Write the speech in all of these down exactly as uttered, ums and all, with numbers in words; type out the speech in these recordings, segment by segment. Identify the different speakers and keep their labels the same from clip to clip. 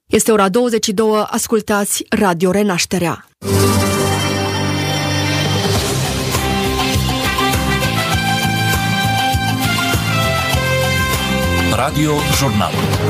Speaker 1: Este ora douăzeci și două, ascultați Radio Renașterea.
Speaker 2: Radio Jurnal.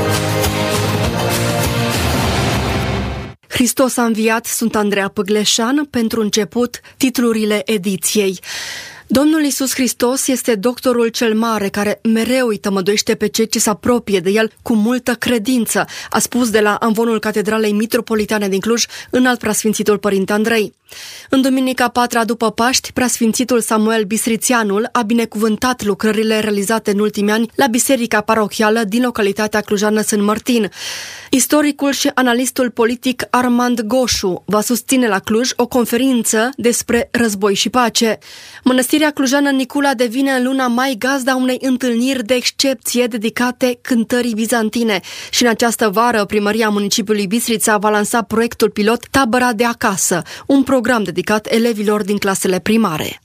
Speaker 1: Hristos a înviat, sunt Andreea Păgleșan. Pentru început, titlurile ediției. Domnul Iisus Hristos este doctorul cel mare care mereu îi tămăduiește pe cei ce se apropie de el cu multă credință, a spus de la amvonul Catedralei Mitropolitane din Cluj înalt preasfințitul Părinte Andrei. În duminica a patra după Paști, preasfințitul Samuel Bistrițianul a binecuvântat lucrările realizate în ultimii ani la biserica parohială din localitatea clujană Sân Mărtin. Istoricul și analistul politic Armand Goșu va susține la Cluj o conferință despre război și pace. Mănăstirea clujană Nicula devine în luna mai gazda unei întâlniri de excepție dedicate cântării bizantine și în această vară primăria municipiului Bistrița va lansa proiectul pilot Tabăra de acasă, un program dedicat elevilor din clasele primare.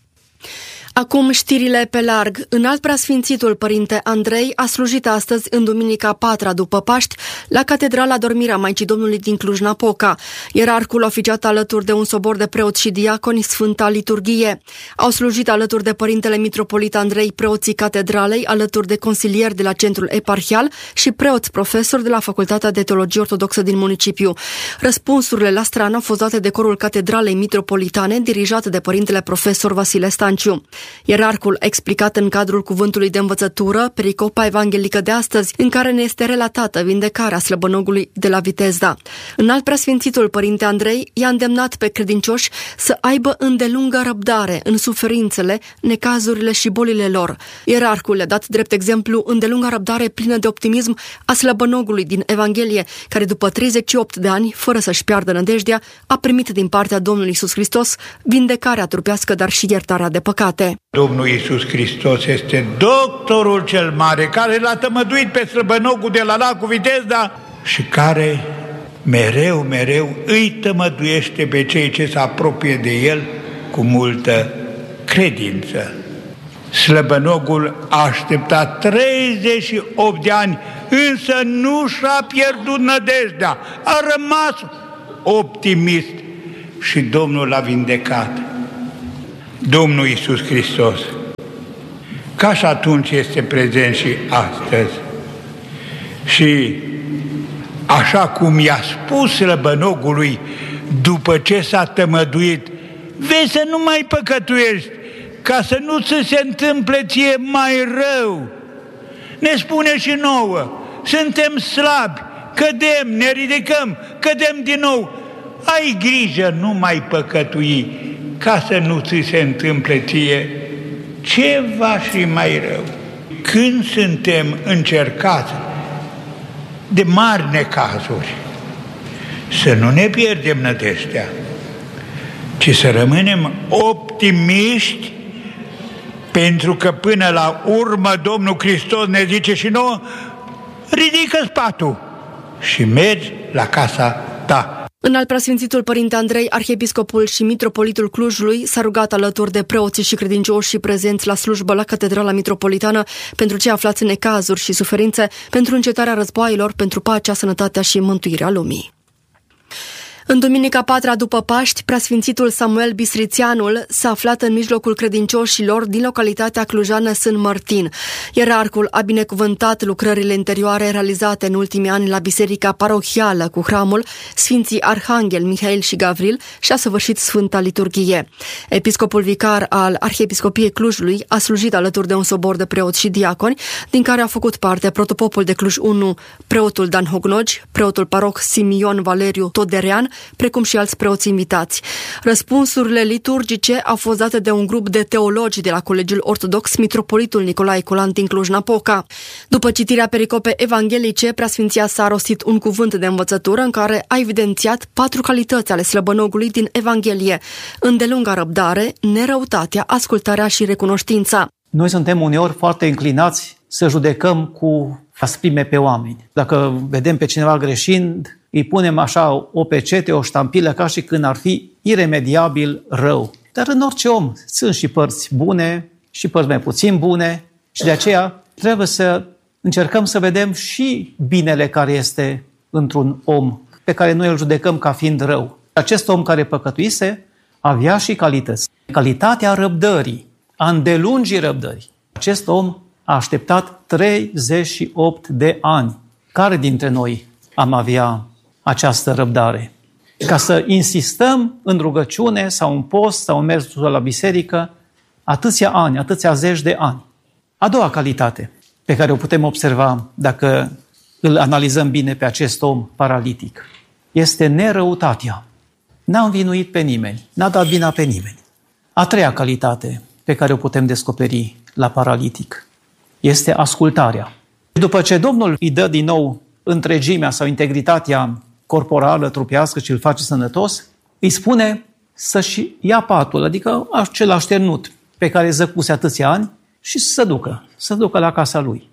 Speaker 1: Acum știrile pe larg. Înalt preasfințitul Părinte Andrei a slujit astăzi în duminica a patra după Paști la Catedrala Dormirea Maicii Domnului din Cluj-Napoca. Ierarhul a oficiat alături de un sobor de preoți și diaconi Sfânta Liturghie. Au slujit alături de Părintele Mitropolit Andrei preoții catedralei, alături de consilieri de la centrul eparhial și preoți profesori de la Facultatea de Teologie Ortodoxă din municipiu. Răspunsurile la strană au fost date de corul Catedralei Mitropolitane, dirijat de Părintele Profesor Vasile Stanciu. Ierarhul a explicat în cadrul cuvântului de învățătură pericopa evanghelică de astăzi, în care ne este relatată vindecarea slăbănogului de la Vitezda. Înalt preasfințitul Părinte Andrei i-a îndemnat pe credincioși să aibă îndelungă răbdare în suferințele, necazurile și bolile lor. Ierarhul le-a dat drept exemplu îndelunga răbdare plină de optimism a slăbănogului din Evanghelie, care după treizeci și opt de ani, fără să-și piardă nădejdea, a primit din partea Domnului Iisus Hristos vindecarea trupească, dar și iertarea de păcate.
Speaker 3: Domnul Iisus Hristos este doctorul cel mare care l-a tămăduit pe slăbănogul de la lacul Vitezda și care mereu, mereu îi tămăduiește pe cei ce se apropie de el cu multă credință. Slăbănogul a așteptat treizeci și opt de ani, însă nu și-a pierdut nădejdea, a rămas optimist și Domnul l-a vindecat. Domnul Iisus Hristos, ca și atunci, este prezent și astăzi. Și așa cum i-a spus slăbănogului după ce s-a tămăduit, vezi să nu mai păcătuiești, ca să nu ți se întâmple ție mai rău. Ne spune și nouă, suntem slabi, cădem, ne ridicăm, cădem din nou. Ai grijă, nu mai păcătui, ca să nu ți se întâmple ție ceva și mai rău. Când suntem încercați de mari necazuri, să nu ne pierdem nădejdea, ci să rămânem optimiști, pentru că până la urmă Domnul Hristos ne zice și nouă, ridică spatul și mergi la casa ta.
Speaker 1: Înalt preasfințitul Părinte Andrei, arhiepiscopul și mitropolitul Clujului, s-a rugat alături de preoții și credincioși prezenți la slujbă la Catedrala Mitropolitană pentru cei aflați în necazuri și suferințe, pentru încetarea războaielor, pentru pacea, sănătatea și mântuirea lumii. În duminica a patra după Paști, preasfințitul Samuel Bistrițianul s-a aflat în mijlocul credincioșilor din localitatea clujană Sân Mărtin. Ierarhul a binecuvântat lucrările interioare realizate în ultimii ani la biserica parohială cu hramul Sfinții Arhanghel Mihail și Gavril și a săvârșit Sfânta Liturghie. Episcopul vicar al Arhiepiscopiei Clujului a slujit alături de un sobor de preoți și diaconi, din care a făcut parte protopopul de Cluj unu, preotul Dan Hognogi, preotul paroh Simion Valeriu Toderean, precum și alți preoți invitați. Răspunsurile liturgice au fost date de un grup de teologi de la Colegiul Ortodox Mitropolitul Nicolae Colan din Cluj-Napoca. După citirea pericope evanghelice, preasfinția s-a rostit un cuvânt de învățătură în care a evidențiat patru calități ale slăbănogului din Evanghelie: îndelunga răbdare, nerăutatea, ascultarea și recunoștința.
Speaker 4: Noi suntem uneori foarte înclinați să judecăm cu asprime pe oameni. Dacă vedem pe cineva greșind, îi punem așa o pecete, o ștampilă, ca și când ar fi iremediabil rău. Dar în orice om sunt și părți bune și părți mai puțin bune și de aceea trebuie să încercăm să vedem și binele care este într-un om pe care noi îl judecăm ca fiind rău. Acest om care păcătuise avea și calități. Calitatea răbdării, a îndelungii răbdării. Acest om a așteptat treizeci și opt de ani. Care dintre noi am avea această răbdare? Ca să insistăm în rugăciune sau în post sau în mersul la biserică atâția ani, atâția zeci de ani. A doua calitate pe care o putem observa dacă îl analizăm bine pe acest om paralitic este nerăutatea. N-a învinuit pe nimeni, n-a dat vina pe nimeni. A treia calitate pe care o putem descoperi la paralitic este ascultarea. După ce Domnul îi dă din nou întregimea sau integritatea corporală, trupească și îl face sănătos, îi spune să-și ia patul, adică acel așternut pe care zăcuse atâția ani și să se ducă, să se ducă la casa lui.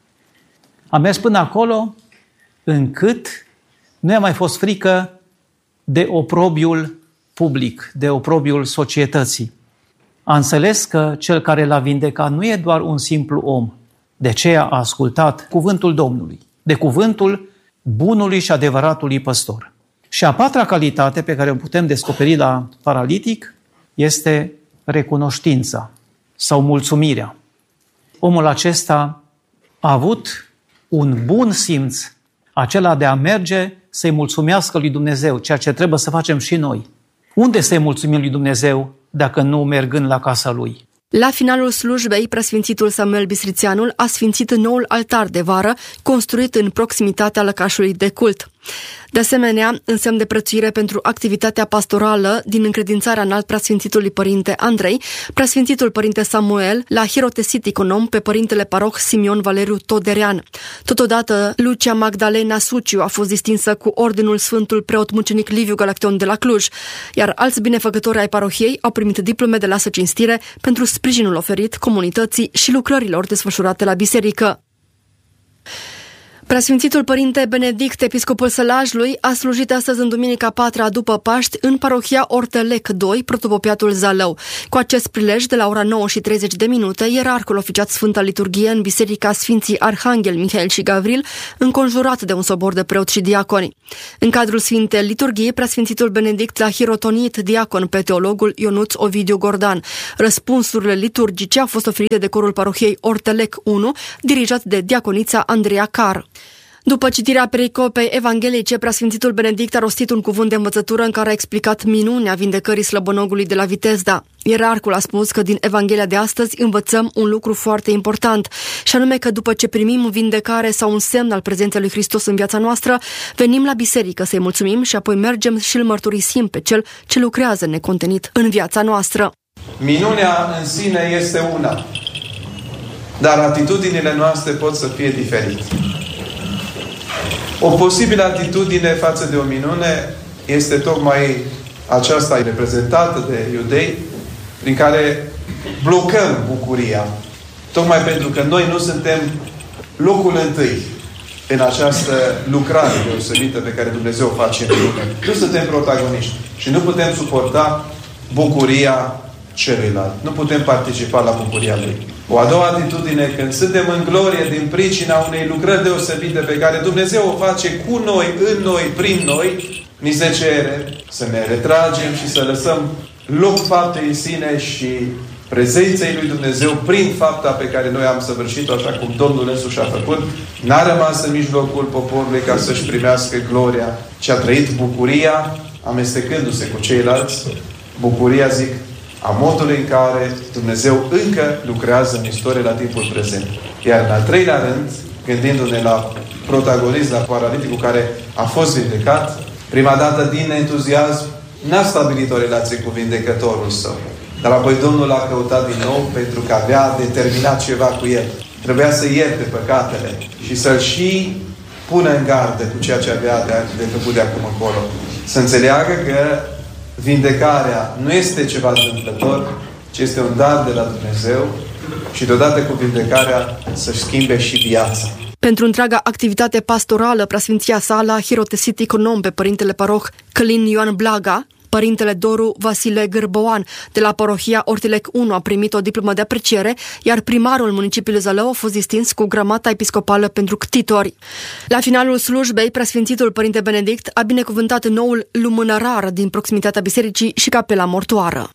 Speaker 4: A mers până acolo încât nu i-a mai fost frică de oprobiul public, de oprobiul societății. A înțeles că cel care l-a vindecat nu e doar un simplu om, de aceea a ascultat cuvântul Domnului, de cuvântul bunului și adevăratului păstor. Și a patra calitate pe care o putem descoperi la paralitic este recunoștința sau mulțumirea. Omul acesta a avut un bun simț, acela de a merge să-i mulțumească lui Dumnezeu, ceea ce trebuie să facem și noi. Unde să-i mulțumim lui Dumnezeu dacă nu mergând la casa lui?
Speaker 1: La finalul slujbei, preasfințitul Samuel Bistrițeanul a sfințit noul altar de vară, construit în proximitatea lăcașului de cult. De asemenea, în semn de prețuire pentru activitatea pastorală din încredințarea înalt preasfințitului părinte Andrei, preasfințitul părinte Samuel l-a hirotesit econom pe părintele paroh Simion Valeriu Toderean. Totodată, Lucia Magdalena Suciu a fost distinsă cu ordinul Sfântul Preot Mucenic Liviu Galaction de la Cluj, iar alți binefăcători ai parohiei au primit diplome de lasă cinstire pentru sprijinul oferit comunității și lucrărilor desfășurate la biserică. Preasfințitul părinte Benedict, episcopul Sălajului, a slujit astăzi în Duminica patra după Paști în parohia Ortelec doi, protopopiatul Zalău. Cu acest prilej, de la ora nouă și treizeci de minute, ierarhul oficiat Sfânta Liturghie în Biserica Sfinții Arhanghel Mihail și Gavril, înconjurat de un sobor de preoți și diaconi. În cadrul Sfintei Liturghii, preasfințitul Benedict l-a hirotonit diacon pe teologul Ionuț Ovidiu Gordan. Răspunsurile liturgice au fost oferite de corul parohiei Ortelec unu, dirijat de diaconița Andreea Car. După citirea pericopei evanghelice, preasfințitul Benedict a rostit un cuvânt de învățătură în care a explicat minunea vindecării slăbănogului de la Vitezda. Ierarhul a spus că din Evanghelia de astăzi învățăm un lucru foarte important, și anume că după ce primim vindecare sau un semn al prezenței lui Hristos în viața noastră, venim la biserică să-i mulțumim și apoi mergem și îl mărturisim pe cel ce lucrează necontenit în viața noastră.
Speaker 2: Minunea în sine este una, dar atitudinile noastre pot să fie diferite. O posibilă atitudine față de o minune este tocmai aceasta reprezentată de iudei, prin care blocăm bucuria. Tocmai pentru că noi nu suntem locul întâi în această lucrare deosebită pe care Dumnezeu o face în lume. Nu suntem protagoniști și nu putem suporta bucuria celuilalt. Nu putem participa la bucuria lui. O a doua atitudine, când suntem în glorie din pricina unei lucrări deosebite pe care Dumnezeu o face cu noi, în noi, prin noi, ni se cere să ne retragem și să lăsăm loc faptei în sine și prezenței lui Dumnezeu prin fapta pe care noi am săvârșit-o, așa cum Domnul însuși a făcut. N-a rămas în mijlocul poporului ca să-și primească gloria, ci a trăit bucuria, amestecându-se cu ceilalți. Bucuria, zic, a modului în care Dumnezeu încă lucrează în istorie la timpul prezent. Iar în al treilea rând, gândindu-ne la protagonist, la paraliticul care a fost vindecat, prima dată din entuziasm, n-a stabilit o relație cu vindecătorul său. Dar apoi Domnul l-a căutat din nou pentru că avea determinat ceva cu el. Trebuia să ierte păcatele și să-l și pună în gardă cu ceea ce avea de, de făcut de acum încolo. Să înțeleagă că vindecarea nu este ceva întâmplător, ci este un dar de la Dumnezeu și deodată cu vindecarea să-și schimbe și viața.
Speaker 1: Pentru întreaga activitate pastorală, preasfinția sa l-a hirotesit econom pe părintele paroh Călin Ioan Blaga, Părintele Doru Vasile Gârboan de la parohia Ortilec unu a primit o diplomă de apreciere, iar primarul municipiului Zălău a fost distins cu gramata episcopală pentru ctitori. La finalul slujbei, preasfințitul Părinte Benedict a binecuvântat noul lumânărar din proximitatea bisericii și capela mortoară.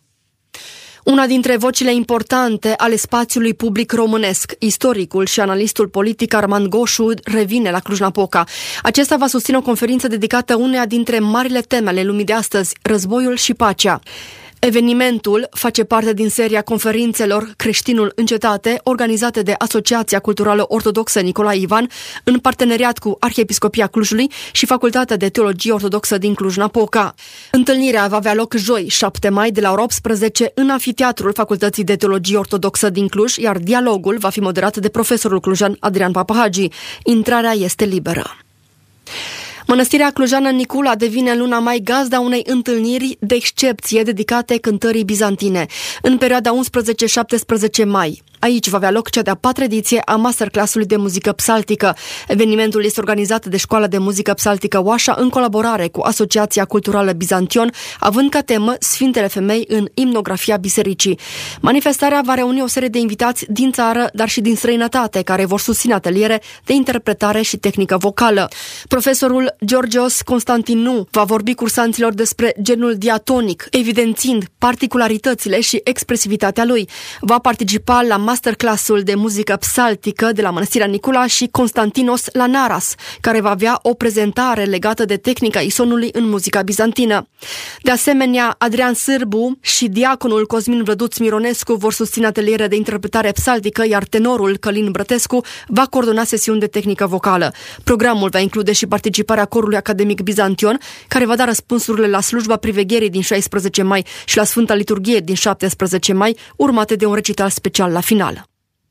Speaker 1: Una dintre vocile importante ale spațiului public românesc, istoricul și analistul politic Armand Goșu, revine la Cluj-Napoca. Acesta va susține o conferință dedicată uneia dintre marile teme ale lumii de astăzi, războiul și pacea. Evenimentul face parte din seria conferințelor Creștinul în cetate, organizate de Asociația Culturală Ortodoxă Nicolae Ivan, în parteneriat cu Arhiepiscopia Clujului și Facultatea de Teologie Ortodoxă din Cluj-Napoca. Întâlnirea va avea loc joi, șapte mai, de la ora optsprezece, în Amfiteatrul Facultății de Teologie Ortodoxă din Cluj, iar dialogul va fi moderat de profesorul clujan Adrian Papahagi. Intrarea este liberă. Mănăstirea clujană Nicula devine în luna mai gazda unei întâlniri de excepție dedicate cântării bizantine. În perioada unsprezece șaptesprezece mai. Aici va avea loc cea de-a patra ediție a masterclass-ului de muzică psaltică. Evenimentul este organizat de Școala de Muzică Psaltică Oașa în colaborare cu Asociația Culturală Bizantion, având ca temă Sfintele Femei în imnografia bisericii. Manifestarea va reuni o serie de invitați din țară, dar și din străinătate, care vor susține ateliere de interpretare și tehnică vocală. Profesorul Georgios Constantinu va vorbi cursanților despre genul diatonic, evidențiind particularitățile și expresivitatea lui. Va participa la masterclassul de muzică psaltică de la Mănăstirea Nicula și Constantinos Lanaras, care va avea o prezentare legată de tehnica isonului în muzica bizantină. De asemenea, Adrian Sârbu și diaconul Cosmin Vlăduț Mironescu vor susține ateliere de interpretare psaltică, iar tenorul Călin Brătescu va coordona sesiuni de tehnică vocală. Programul va include și participarea corului academic Bizantion, care va da răspunsurile la slujba privegherii din șaisprezece mai și la Sfânta Liturghie din șaptesprezece mai, urmate de un recital special la final.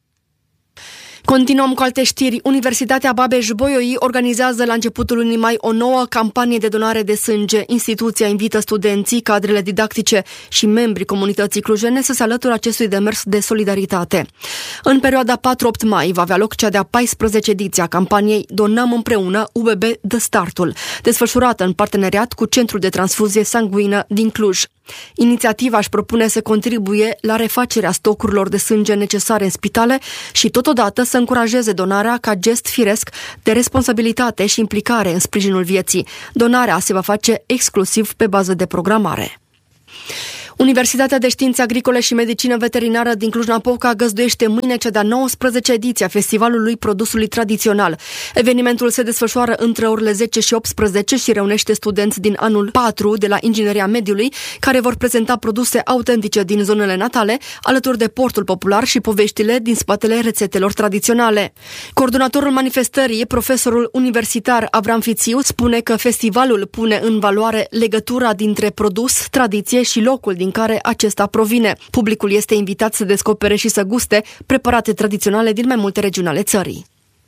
Speaker 1: Continuăm cu alte știri. Universitatea Babeș-Bolyai organizează la începutul lunii mai o nouă campanie de donare de sânge. Instituția invită studenții, cadrele didactice și membrii comunității clujene să se alăture acestui demers de solidaritate. În perioada patru-opt mai va avea loc cea de-a paisprezecea ediție a campaniei Donăm împreună U B B Dă Startul, desfășurată în parteneriat cu Centrul de Transfuzie Sanguină din Cluj. Inițiativa își propune să contribuie la refacerea stocurilor de sânge necesare în spitale și totodată să încurajeze donarea ca gest firesc de responsabilitate și implicare în sprijinul vieții. Donarea se va face exclusiv pe bază de programare. Universitatea de Științe Agricole și Medicină Veterinară din Cluj-Napoca găzduiește mâine cea de-a nouăsprezecea ediție a Festivalului Produsului Tradițional. Evenimentul se desfășoară între orele zece și optsprezece și reunește studenți din anul patru de la Ingineria Mediului, care vor prezenta produse autentice din zonele natale, alături de portul popular și poveștile din spatele rețetelor tradiționale. Coordonatorul manifestării, profesorul universitar Avram Fițiu, spune că festivalul pune în valoare legătura dintre produs, tradiție și locul din care acesta provine. Publicul este invitat să descopere și să guste preparate tradiționale din mai multe regiuni ale țării.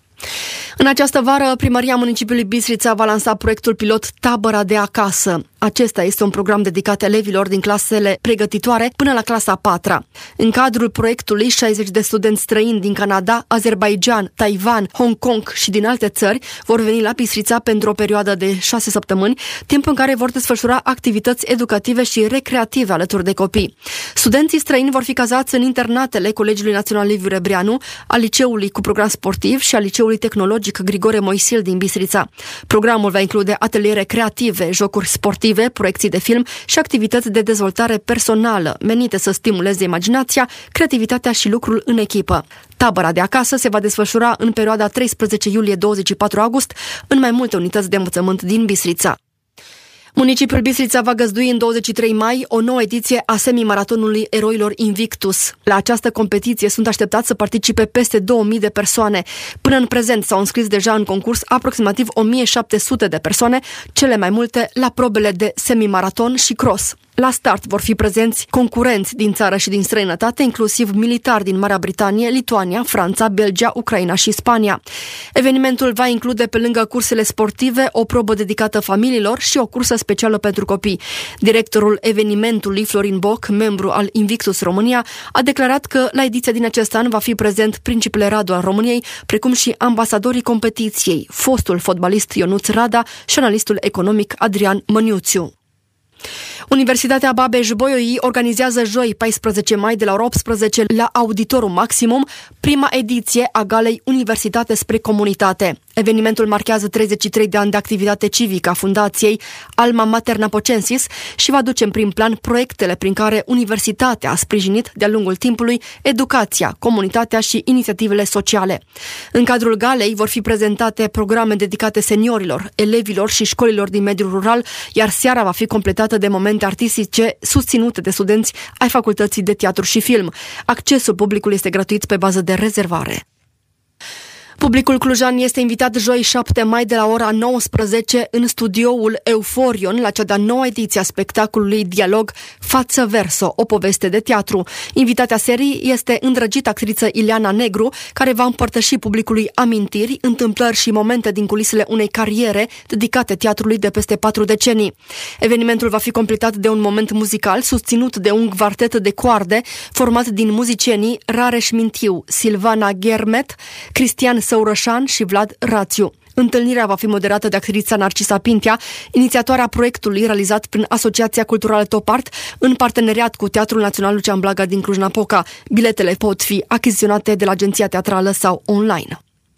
Speaker 1: În această vară, Primăria Municipiului Bistrița va lansa proiectul pilot Tabăra de acasă. Acesta este un program dedicat elevilor din clasele pregătitoare până la clasa a patra. În cadrul proiectului, șaizeci de studenți străini din Canada, Azerbaijan, Taiwan, Hong Kong și din alte țări vor veni la Bistrița pentru o perioadă de șase săptămâni, timp în care vor desfășura activități educative și recreative alături de copii. Studenții străini vor fi cazați în internatele Colegiului Național Liviu Rebreanu, al liceului cu program sportiv și al liceului tehnologic Grigore Moisil din Bistrița. Programul va include ateliere creative, jocuri sportive, proiecții de film și activități de dezvoltare personală, menite să stimuleze imaginația, creativitatea și lucrul în echipă. Tabăra de acasă se va desfășura în perioada treisprezece iulie - douăzeci și patru august în mai multe unități de învățământ din Bistrița. Municipiul Bistrița va găzdui în douăzeci și trei mai o nouă ediție a semimaratonului Eroilor Invictus. La această competiție sunt așteptați să participe peste două mii de persoane. Până în prezent s-au înscris deja în concurs aproximativ o mie șapte sute de persoane, cele mai multe la probele de semimaraton și cross. La start vor fi prezenți concurenți din țară și din străinătate, inclusiv militari din Marea Britanie, Lituania, Franța, Belgia, Ucraina și Spania. Evenimentul va include, pe lângă cursele sportive, o probă dedicată familiilor și o cursă specială pentru copii. Directorul evenimentului, Florin Boc, membru al Invictus România, a declarat că la ediția din acest an va fi prezent Principele Radu al României, precum și ambasadorii competiției, fostul fotbalist Ionuț Rada și analistul economic Adrian Măniuțiu. Universitatea Babeș-Bolyai organizează joi, paisprezece mai, de la ora optsprezece la Auditorium Maximum, prima ediție a galei Universitate spre Comunitate. Evenimentul marchează treizeci și trei de ani de activitate civică a Fundației Alma Mater Napocensis și va duce în prim plan proiectele prin care universitatea a sprijinit de-a lungul timpului educația, comunitatea și inițiativele sociale. În cadrul galei vor fi prezentate programe dedicate seniorilor, elevilor și școlilor din mediul rural, iar seara va fi completată de momente artistice susținute de studenți ai Facultății de Teatru și Film. Accesul publicului este gratuit pe bază de rezervare. Publicul clujan este invitat joi șapte mai de la ora nouăsprezece în studioul Euforion la cea de-a noua ediție a spectacolului Dialog Față Verso, o poveste de teatru. Invitatea serii este îndrăgita actriță Ileana Negru, care va împărtăși publicului amintiri, întâmplări și momente din culisele unei cariere dedicate teatrului de peste patru decenii. Evenimentul va fi completat de un moment muzical susținut de un quartet de coarde format din muzicienii Rareș Mintiu, Silvana Ghermet, Cristian Săurășan și Vlad Rațiu. Întâlnirea va fi moderată de actrița Narcisa Pintea, inițiatoarea proiectului realizat prin Asociația Culturală Topart în parteneriat cu Teatrul Național Lucian Blaga din Cluj-Napoca. Biletele pot fi achiziționate de la Agenția Teatrală sau online.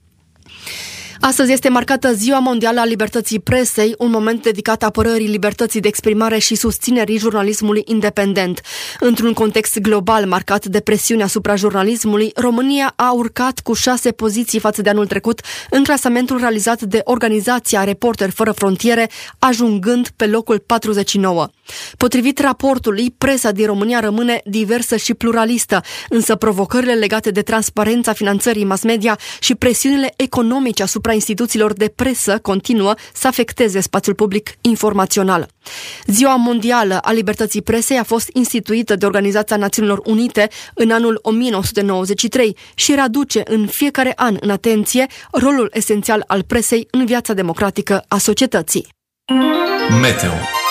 Speaker 1: Astăzi este marcată Ziua Mondială a Libertății Presei, un moment dedicat apărării libertății de exprimare și susținerii jurnalismului independent. Într-un context global marcat de presiune asupra jurnalismului, România a urcat cu șase poziții față de anul trecut în clasamentul realizat de organizația Reporteri Fără Frontiere, ajungând pe locul patruzeci și nouă. Potrivit raportului, presa din România rămâne diversă și pluralistă, însă provocările legate de transparența finanțării mass media și presiunile economice asupra instituțiilor de presă continuă să afecteze spațiul public informațional. Ziua Mondială a Libertății Presei a fost instituită de Organizația Națiunilor Unite în anul o mie nouă sute nouăzeci și trei și readuce în fiecare an în atenție rolul esențial al presei în viața democratică a societății.
Speaker 5: Meteo.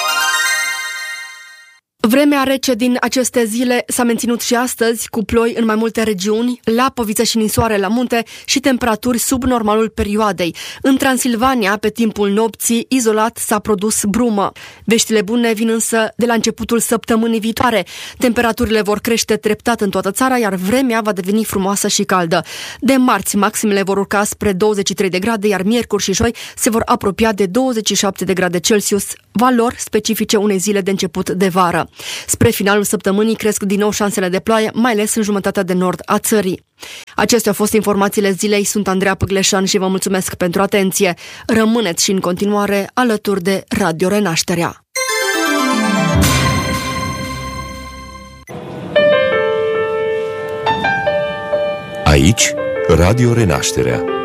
Speaker 1: Vremea rece din aceste zile s-a menținut și astăzi, cu ploi în mai multe regiuni, lapoviță și ninsoare la munte și temperaturi sub normalul perioadei. În Transilvania, pe timpul nopții, izolat s-a produs brumă. Veștile bune vin însă de la începutul săptămânii viitoare. Temperaturile vor crește treptat în toată țara, iar vremea va deveni frumoasă și caldă. De marți, maximele vor urca spre douăzeci și trei de grade, iar miercuri și joi se vor apropia de douăzeci și șapte de grade Celsius, valori specifice unei zile de început de vară. Spre finalul săptămânii cresc din nou șansele de ploaie, mai ales în jumătatea de nord a țării. Acestea au fost informațiile zilei. Sunt Andreea Păgleșan și vă mulțumesc pentru atenție. Rămâneți și în continuare alături de Radio Renașterea.
Speaker 6: Aici, Radio Renașterea.